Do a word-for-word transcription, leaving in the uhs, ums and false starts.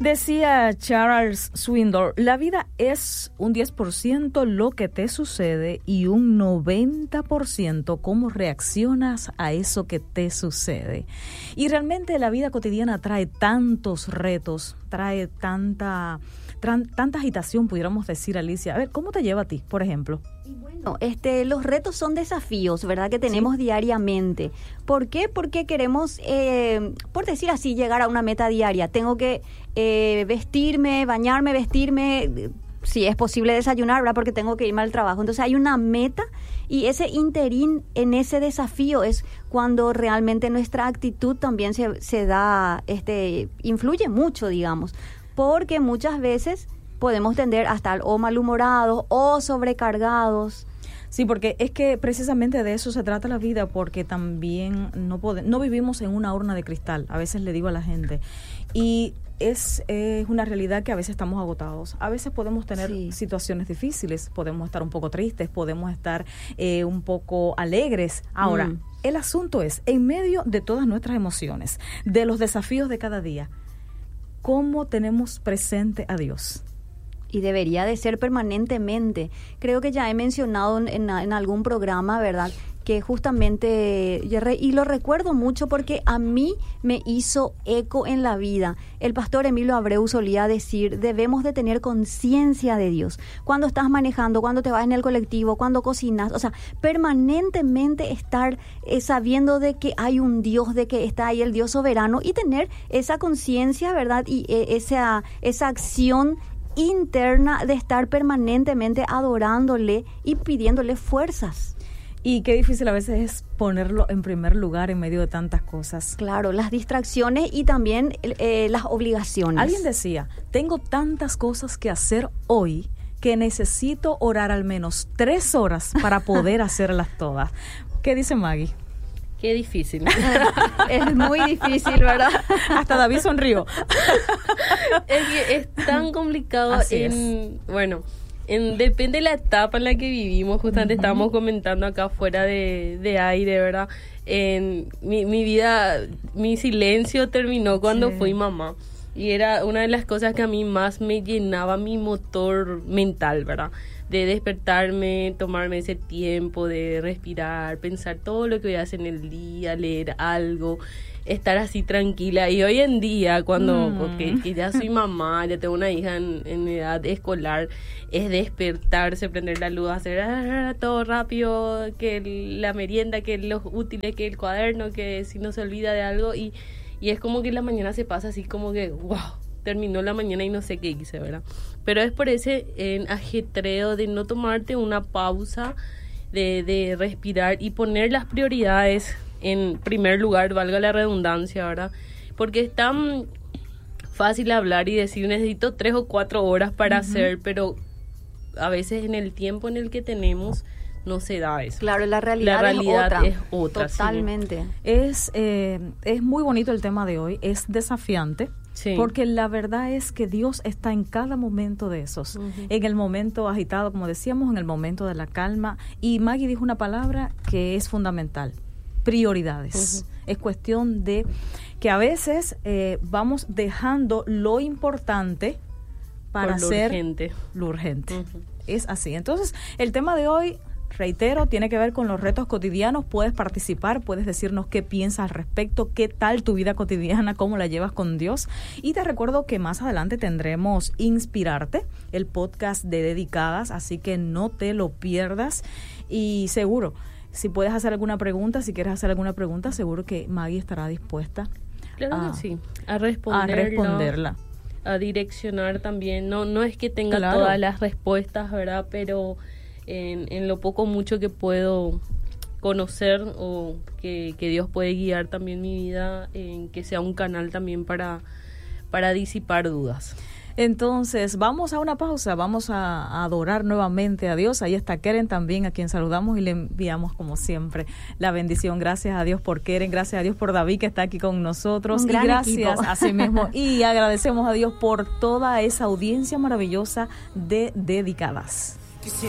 Decía Charles Swindoll, la vida es un diez por ciento lo que te sucede y un noventa por ciento cómo reaccionas a eso que te sucede. Y realmente la vida cotidiana trae tantos retos, trae tanta, tra- tanta agitación, pudiéramos decir, Alicia. A ver, ¿cómo te lleva a ti, por ejemplo? Y bueno, este, los retos son desafíos, ¿verdad? Que tenemos sí. diariamente. ¿Por qué? Porque queremos, eh, por decir así, llegar a una meta diaria. Tengo que eh, vestirme, bañarme, vestirme, si es posible desayunar, ¿verdad? Porque tengo que irme al trabajo. Entonces hay una meta y ese interín en ese desafío es cuando realmente nuestra actitud también se, se da, este, influye mucho, digamos. Porque muchas veces podemos tender a estar o malhumorados o sobrecargados. Sí, porque es que precisamente de eso se trata la vida, porque también no pode- no vivimos en una urna de cristal, a veces le digo a la gente, y es eh, una realidad que a veces estamos agotados, a veces podemos tener sí. situaciones difíciles, podemos estar un poco tristes, podemos estar eh, un poco alegres. Ahora, mm. el asunto es, en medio de todas nuestras emociones, de los desafíos de cada día, ¿cómo tenemos presente a Dios? Y debería de ser permanentemente. Creo que ya he mencionado en, en, en algún programa, ¿verdad?, que justamente, y lo recuerdo mucho porque a mí me hizo eco en la vida. El pastor Emilio Abreu solía decir, debemos de tener conciencia de Dios. Cuando estás manejando, cuando te vas en el colectivo, cuando cocinas, o sea, permanentemente estar eh, sabiendo de que hay un Dios, de que está ahí el Dios soberano y tener esa conciencia, ¿verdad?, y eh, esa, esa acción interna de estar permanentemente adorándole y pidiéndole fuerzas. Y qué difícil a veces es ponerlo en primer lugar en medio de tantas cosas. Claro, las distracciones y también eh, las obligaciones. Alguien decía, tengo tantas cosas que hacer hoy que necesito orar al menos tres horas para poder hacerlas todas. ¿Qué dice Maggie? Qué difícil. Es muy difícil, ¿verdad? Hasta David sonrió. Es que es tan complicado. Así en, es. Bueno, en, depende de la etapa en la que vivimos. Justamente uh-huh. estábamos comentando acá fuera de, de aire, ¿verdad? En mi, mi vida, mi silencio terminó cuando sí. fui mamá. Y era una de las cosas que a mí más me llenaba mi motor mental, ¿verdad? De despertarme, tomarme ese tiempo de respirar, pensar todo lo que voy a hacer en el día, leer algo, estar así tranquila. Y hoy en día, cuando mm. okay, que ya soy mamá, ya tengo una hija en, en edad escolar, es despertarse, prender la luz, hacer ah, todo rápido, que la merienda, que los útiles, que el cuaderno, que si no se olvida de algo. Y, y es como que la mañana se pasa así como que, wow, terminó la mañana y no sé qué hice, ¿verdad? Pero es por ese eh, ajetreo de no tomarte una pausa, de, de respirar y poner las prioridades en primer lugar, valga la redundancia, ¿verdad? Porque es tan fácil hablar y decir necesito tres o cuatro horas para uh-huh. hacer, pero a veces en el tiempo en el que tenemos no se da eso. Claro, la realidad, la realidad es otra. Es otra Totalmente. Sí. Es, eh, es muy bonito el tema de hoy, es desafiante. Sí. Porque la verdad es que Dios está en cada momento de esos, uh-huh. en el momento agitado, como decíamos, en el momento de la calma. Y Maggie dijo una palabra que es fundamental, prioridades. Uh-huh. Es cuestión de que a veces eh, vamos dejando lo importante para Por lo hacer urgente. lo urgente. Uh-huh. Es así. Entonces, el tema de hoy, reitero, tiene que ver con los retos cotidianos. Puedes participar, puedes decirnos qué piensas al respecto, qué tal tu vida cotidiana, cómo la llevas con Dios. Y te recuerdo que más adelante tendremos Inspirarte, el podcast de Dedicadas, así que no te lo pierdas. Y seguro, si puedes hacer alguna pregunta, si quieres hacer alguna pregunta, seguro que Maggie estará dispuesta claro a, que sí. a, responderla, a responderla. A direccionar también. No, no es que tenga claro. todas las respuestas, ¿verdad? Pero En, en lo poco mucho que puedo conocer o que, que Dios puede guiar también mi vida, en que sea un canal también para, para disipar dudas. Entonces, vamos a una pausa, vamos a, a adorar nuevamente a Dios. Ahí está Keren también, a quien saludamos y le enviamos como siempre la bendición. Gracias a Dios por Keren, gracias a Dios por David que está aquí con nosotros. Un y gran gracias equipo. a sí mismo. Y agradecemos a Dios por toda esa audiencia maravillosa de Dedicadas.